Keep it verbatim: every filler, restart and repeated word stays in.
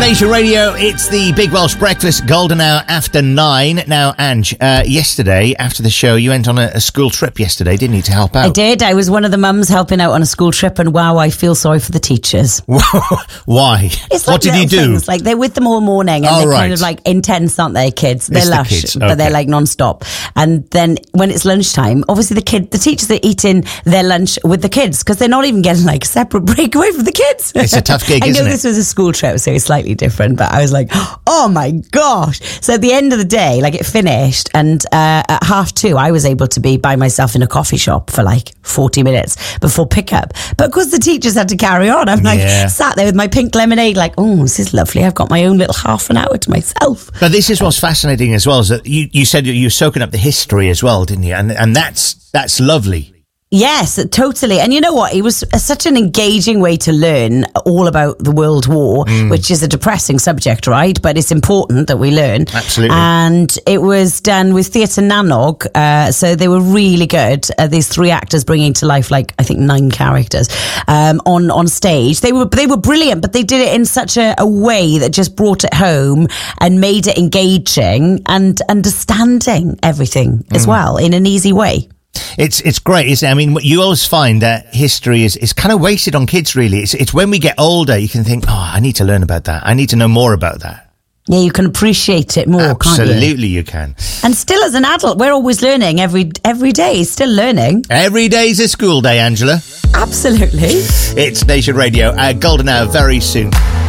Nation Radio, it's the Big Welsh Breakfast, golden hour after nine. Now, Ange, uh, yesterday, after the show, you went on a, a school trip yesterday, didn't you, to help out? I did. I was one of the mums helping out on a school trip, and wow, I feel sorry for the teachers. Why? It's like what did you do? Things, like, they're with them all morning, and oh, they're right. kind of like intense, aren't they, kids? They're it's lush, the kids. Okay. but they're like non-stop. And then when it's lunchtime, obviously the kid, the teachers are eating their lunch with the kids, because they're not even getting like a separate break away from the kids. It's a tough gig, I isn't know it? this was a school trip, so it's slightly different, but I was like, oh my gosh. So at the end of the day, like, it finished, and uh, at half two, I was able to be by myself in a coffee shop for like forty minutes before pickup. But of course the teachers had to carry on. I'm like, Yeah. sat there with my pink lemonade, like, oh, this is lovely. I've got my own little half an hour to myself. But this is what's fascinating as well, is that you, you said you were soaking up the history as well, didn't you? And and that's that's lovely. Yes, totally. And you know what? It was a, such an engaging way to learn all about the World War, mm. which is a depressing subject, right? But it's important that we learn. Absolutely. And it was done with Theatr Nanog. Uh, so they were really good. Uh, these three actors bringing to life, like, I think nine characters um, on, on stage. They were they were brilliant, but they did it in such a, a way that just brought it home and made it engaging and understanding everything mm. as well in an easy way. It's it's great, isn't it? I mean, you always find that history is, is kind of wasted on kids, really. It's it's when we get older, you can think, oh, I need to learn about that. I need to know more about that. Yeah, you can appreciate it more, Absolutely, can't you? Absolutely, you can. And still, as an adult, we're always learning every every day. Still learning. Every day's a school day, Angela. Absolutely. It's Nation Radio, uh, golden hour very soon.